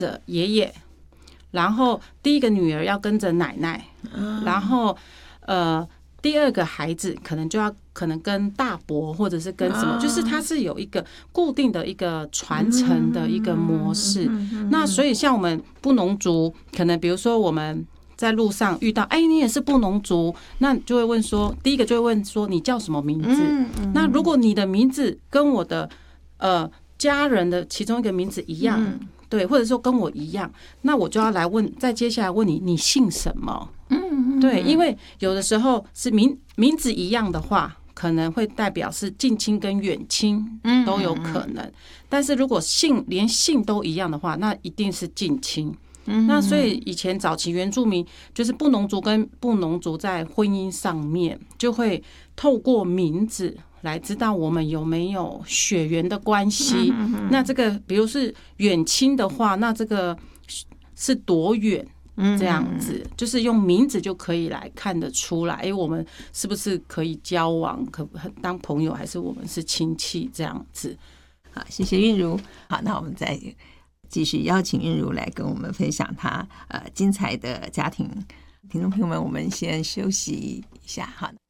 着爷爷，然后第一个女儿要跟着奶奶，然后第二个孩子可能跟大伯或者是跟什么，就是它是有一个固定的一个传承的一个模式。那所以像我们布农族，可能比如说我们在路上遇到，你也是布农族，那就会问说，第一个就会问说你叫什么名字？那如果你的名字跟我的家人的其中一个名字一样，对，或者说跟我一样，那我就要来问，再接下来问你姓什么？对，因为有的时候是名字一样的话，可能会代表是近亲跟远亲都有可能。但是如果连姓都一样的话，那一定是近亲。那所以以前早期原住民就是布农族跟布农族在婚姻上面就会透过名字来知道我们有没有血缘的关系。那这个比如是远亲的话，那这个是多远？这样子就是用名字就可以来看得出来，我们是不是可以交往，可当朋友，还是我们是亲戚这样子。 好，谢谢韵如。好，那我们再继续邀请韵如来跟我们分享她精彩的家庭。听众朋友们，我们先休息一下。好。